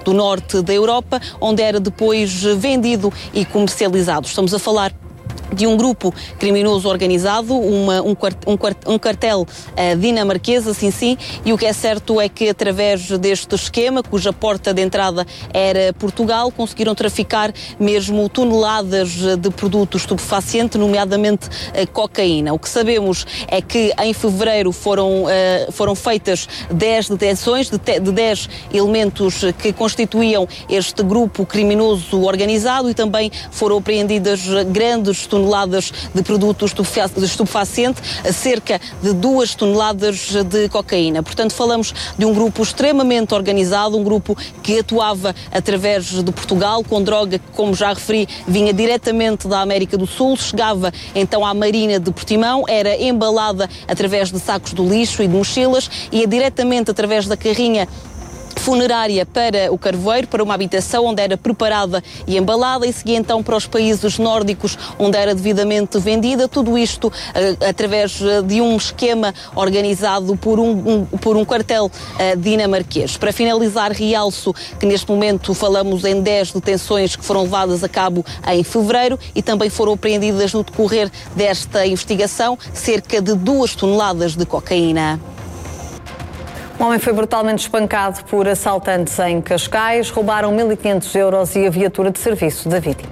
do norte da Europa, onde era depois vendido e comercializado. Estamos a falar de um grupo criminoso organizado, um cartel dinamarquês, assim sim, e o que é certo é que através deste esquema, cuja porta de entrada era Portugal, conseguiram traficar mesmo toneladas de produtos estupefacientes, nomeadamente cocaína. O que sabemos é que em fevereiro foram feitas 10 detenções de 10 elementos que constituíam este grupo criminoso organizado e também foram apreendidas grandes toneladas de produtos estupefacientes, cerca de 2 toneladas de cocaína. Portanto, falamos de um grupo extremamente organizado, um grupo que atuava através de Portugal, com droga que, como já referi, vinha diretamente da América do Sul, chegava então à Marina de Portimão, era embalada através de sacos de lixo e de mochilas, ia diretamente através da carrinha funerária para o Carvoeiro, para uma habitação onde era preparada e embalada e seguia então para os países nórdicos onde era devidamente vendida, tudo isto através de um esquema organizado por um cartel dinamarquês. Para finalizar, realço que neste momento falamos em 10 detenções que foram levadas a cabo em fevereiro e também foram apreendidas no decorrer desta investigação cerca de 2 toneladas de cocaína. Um homem foi brutalmente espancado por assaltantes em Cascais, roubaram 1.500 euros e a viatura de serviço da vítima.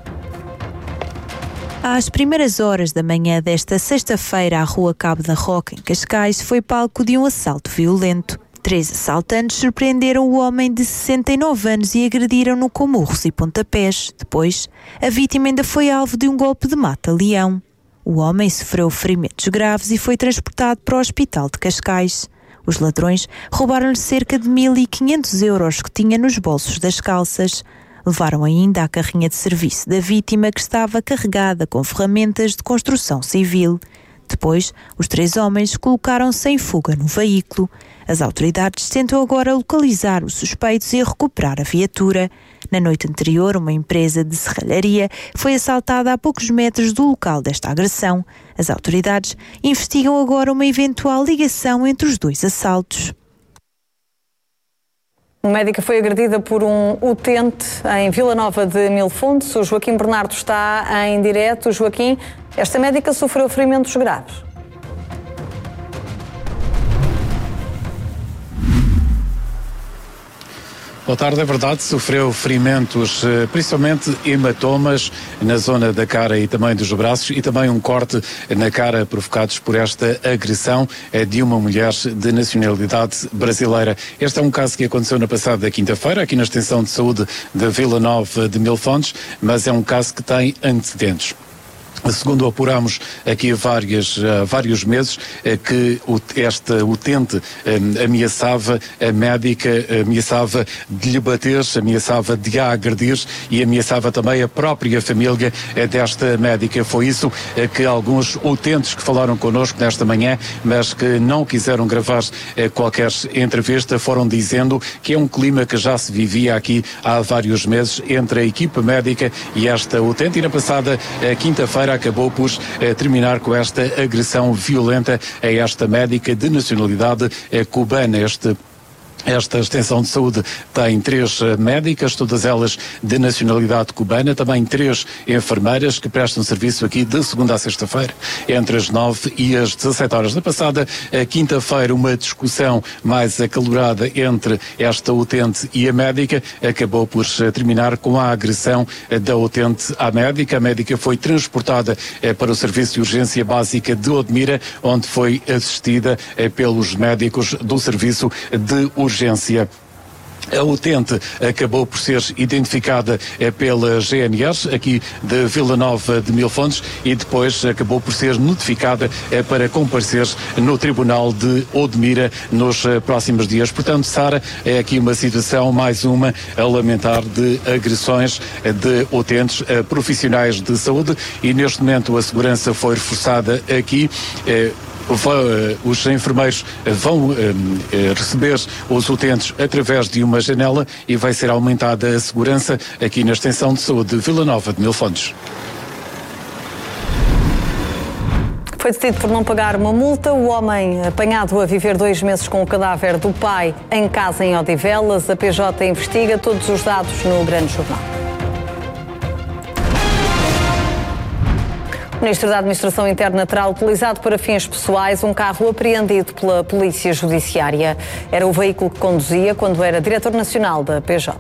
Às primeiras horas da manhã desta sexta-feira, a Rua Cabo da Roca, em Cascais, foi palco de um assalto violento. 3 assaltantes surpreenderam o homem de 69 anos e agrediram-no com murros e pontapés. Depois, a vítima ainda foi alvo de um golpe de mata-leão. O homem sofreu ferimentos graves e foi transportado para o hospital de Cascais. Os ladrões roubaram-lhe cerca de 1.500 euros que tinha nos bolsos das calças. Levaram ainda a carrinha de serviço da vítima, que estava carregada com ferramentas de construção civil. Depois, os 3 homens colocaram-se em fuga no veículo. As autoridades tentam agora localizar os suspeitos e recuperar a viatura. Na noite anterior, uma empresa de serralharia foi assaltada a poucos metros do local desta agressão. As autoridades investigam agora uma eventual ligação entre os 2 assaltos. Uma médica foi agredida por um utente em Vila Nova de Mil Fontes. O Joaquim Bernardo está em direto. Joaquim, esta médica sofreu ferimentos graves. Boa tarde, é verdade, sofreu ferimentos, principalmente hematomas na zona da cara e também dos braços e também um corte na cara provocados por esta agressão de uma mulher de nacionalidade brasileira. Este é um caso que aconteceu na passada quinta-feira, aqui na Extensão de Saúde da Vila Nova de Mil Fontes, mas é um caso que tem antecedentes. Segundo apuramos aqui há vários meses, que esta utente ameaçava a médica, ameaçava de lhe bater, ameaçava de a agredir e ameaçava também a própria família desta médica. Foi isso que alguns utentes que falaram connosco nesta manhã, mas que não quiseram gravar qualquer entrevista, foram dizendo que é um clima que já se vivia aqui há vários meses entre a equipa médica e esta utente, e na passada quinta-feira acabou por terminar com esta agressão violenta a esta médica de nacionalidade cubana. Esta extensão de saúde tem 3 médicas, todas elas de nacionalidade cubana, também 3 enfermeiras que prestam serviço aqui de segunda a sexta-feira, entre as 9 e as 17 horas. Na passada quinta-feira, uma discussão mais acalorada entre esta utente e a médica acabou por terminar com a agressão da utente à médica. A médica foi transportada para o Serviço de Urgência Básica de Odmira, onde foi assistida pelos médicos do Serviço de Urgência. A utente acabou por ser identificada pela GNR aqui de Vila Nova de Mil Fontes e depois acabou por ser notificada para comparecer no Tribunal de Odmira nos próximos dias. Portanto, Sara, é aqui uma situação, mais uma, a lamentar, de agressões de utentes profissionais de saúde, e neste momento a segurança foi reforçada aqui. Os enfermeiros vão receber os utentes através de uma janela e vai ser aumentada a segurança aqui na Extensão de Saúde de Vila Nova de Mil Fontes. Foi detido por não pagar uma multa. O homem apanhado a viver 2 meses com o cadáver do pai em casa em Odivelas. A PJ investiga todos os dados no Grande Jornal. O Ministro da Administração Interna terá utilizado para fins pessoais um carro apreendido pela Polícia Judiciária. Era o veículo que conduzia quando era diretor nacional da PJ.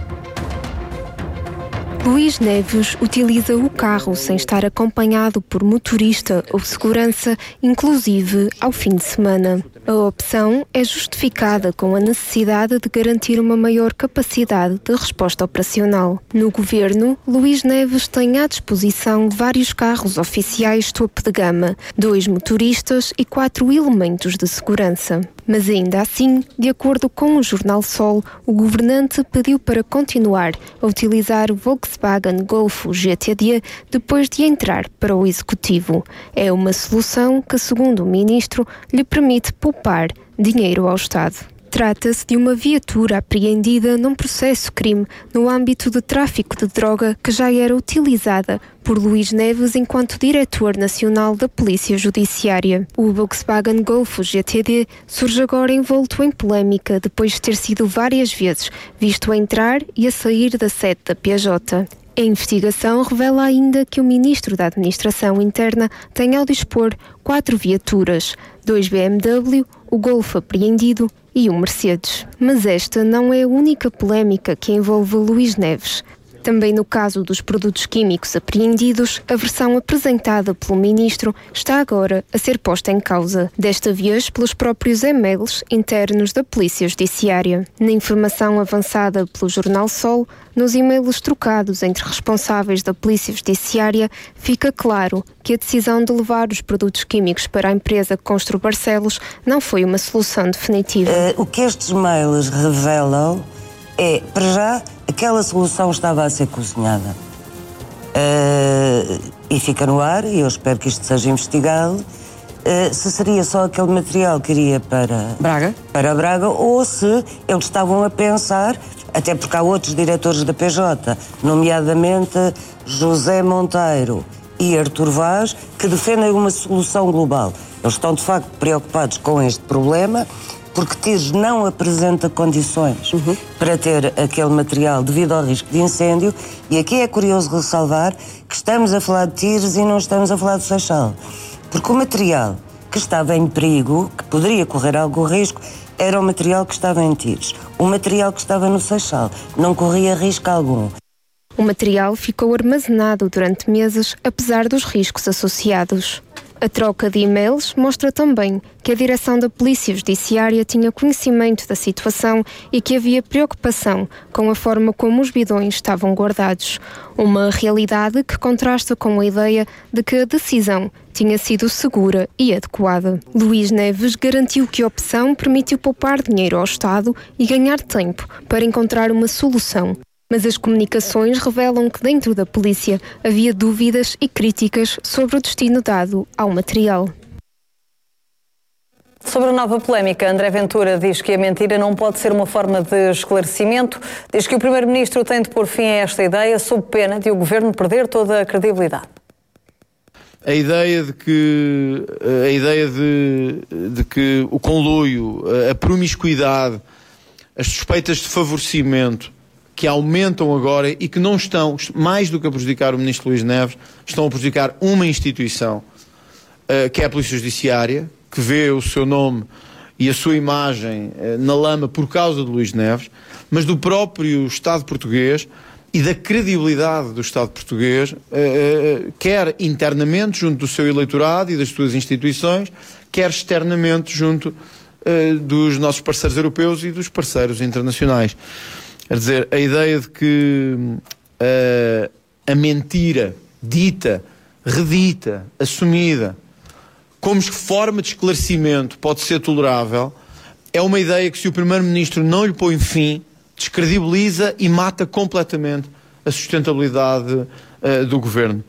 Luís Neves utiliza o carro sem estar acompanhado por motorista ou segurança, inclusive ao fim de semana. A opção é justificada com a necessidade de garantir uma maior capacidade de resposta operacional. No governo, Luís Neves tem à disposição vários carros oficiais topo de gama, 2 motoristas e 4 elementos de segurança. Mas ainda assim, de acordo com o Jornal Sol, o governante pediu para continuar a utilizar o Volkswagen Golf GTD depois de entrar para o Executivo. É uma solução que, segundo o ministro, lhe permite poupar dinheiro ao Estado. Trata-se de uma viatura apreendida num processo crime no âmbito de tráfico de droga que já era utilizada por Luís Neves enquanto diretor nacional da Polícia Judiciária. O Volkswagen Golf GTD surge agora envolto em polémica depois de ter sido várias vezes visto a entrar e a sair da sede da PJ. A investigação revela ainda que o Ministro da Administração Interna tem ao dispor 4 viaturas, 2 BMW, o Golf apreendido e um Mercedes. Mas esta não é a única polémica que envolve Luís Neves. Também no caso dos produtos químicos apreendidos, a versão apresentada pelo Ministro está agora a ser posta em causa, desta vez pelos próprios e-mails internos da Polícia Judiciária. Na informação avançada pelo Jornal Sol, nos e-mails trocados entre responsáveis da Polícia Judiciária, fica claro que a decisão de levar os produtos químicos para a empresa Constru Barcelos não foi uma solução definitiva. O que estes mails revelam é, para já, aquela solução estava a ser cozinhada. E fica no ar, e eu espero que isto seja investigado, se seria só aquele material que iria para Braga, ou se eles estavam a pensar, até porque há outros diretores da PJ, nomeadamente José Monteiro e Artur Vaz, que defendem uma solução global. Eles estão, de facto, preocupados com este problema, porque Tires não apresenta condições para ter aquele material devido ao risco de incêndio, e aqui é curioso ressalvar que estamos a falar de Tires e não estamos a falar do Seixal, porque o material que estava em perigo, que poderia correr algum risco, era o material que estava em Tires. O material que estava no Seixal não corria risco algum. O material ficou armazenado durante meses, apesar dos riscos associados. A troca de e-mails mostra também que a direção da Polícia Judiciária tinha conhecimento da situação e que havia preocupação com a forma como os bidões estavam guardados. Uma realidade que contrasta com a ideia de que a decisão tinha sido segura e adequada. Luís Neves garantiu que a opção permitiu poupar dinheiro ao Estado e ganhar tempo para encontrar uma solução. Mas as comunicações revelam que dentro da polícia havia dúvidas e críticas sobre o destino dado ao material. Sobre a nova polémica, André Ventura diz que a mentira não pode ser uma forma de esclarecimento. Diz que o Primeiro-Ministro tem de pôr fim a esta ideia sob pena de o Governo perder toda a credibilidade. A ideia de que o conluio, a promiscuidade, as suspeitas de favorecimento que aumentam agora e que não estão, mais do que a prejudicar o Ministro Luís Neves, estão a prejudicar uma instituição, que é a Polícia Judiciária, que vê o seu nome e a sua imagem na lama por causa de Luís Neves, mas do próprio Estado português e da credibilidade do Estado português, quer internamente junto do seu eleitorado e das suas instituições, quer externamente junto dos nossos parceiros europeus e dos parceiros internacionais. Quer dizer, a ideia de que a mentira dita, redita, assumida, como forma de esclarecimento pode ser tolerável, é uma ideia que, se o Primeiro-Ministro não lhe põe fim, descredibiliza e mata completamente a sustentabilidade do Governo.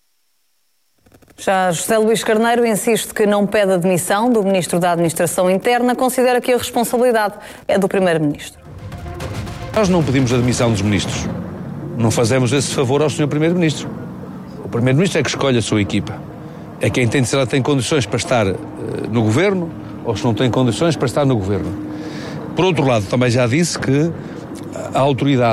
Já José Luís Carneiro insiste que não pede a demissão do Ministro da Administração Interna, considera que a responsabilidade é do Primeiro-Ministro. Nós não pedimos a demissão dos ministros. Não fazemos esse favor ao Sr. Primeiro-Ministro. O Primeiro-Ministro é que escolhe a sua equipa. é quem entende se ela tem condições para estar no governo ou se não tem condições para estar no governo. Por outro lado, também já disse que a autoridade